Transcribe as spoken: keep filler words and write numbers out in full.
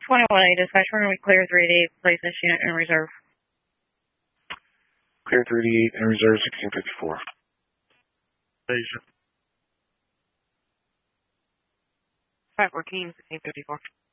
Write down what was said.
twenty-one A dispatch, we're going to clear three eighty-eight, place this unit in reserve. Clear three eighty-eight in reserve, sixteen fifty-four. Asia. Five fourteen, sixteen fifty-four.